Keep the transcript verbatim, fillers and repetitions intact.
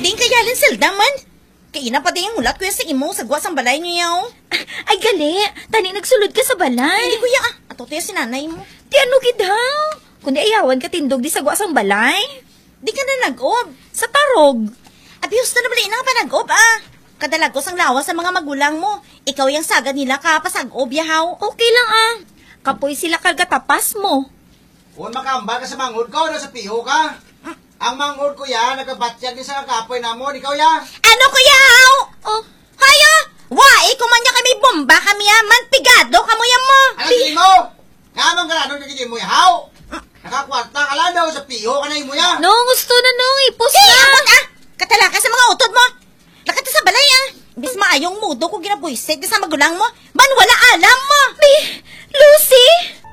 Ding kayalin silda man. Kaya na pa din yung hulat ko sa imo sa gwa sang balay niyo yaw. Ay gali, tani nagsulod ka sa balay. Hindi kuya ah, ato tayo si nanay mo. Ti ano gid haw? Kundi ayawan ka tindog di sa gwa sang balay. Di ka na nag-ob. Sa tarog. Abiyos na nabali na ka pa nag-ob ah. Kadalagos ang lawas sa mga magulang mo. Ikaw yung sagad nila ka pasag-ob yahaw. Okay lang ah. Kapoy sila kagatapas mo. Kung makambal ka sa manghod ko, na sa piho ka. Ang manghod ko ya, nagabatyag din sa kapoy na mo, ikaw ya. Ano kuya haw? Oh, Haya! Wai, kumanya kami bomba kami yaman. Pigado kamo yan mo. Ano tingin mo? Nga mong gananong nagiging mo yahaw. Nakakwarta ka lang daw sa piho ka na mo ya. no, gusto na nung ipos Kaya na. amon ah! Katalaka sa mga utod mo. Lakat sa balay ah. Bis maayong mudo ko ginabuisit sa magulang mo. Man wala alam mo. Lucy!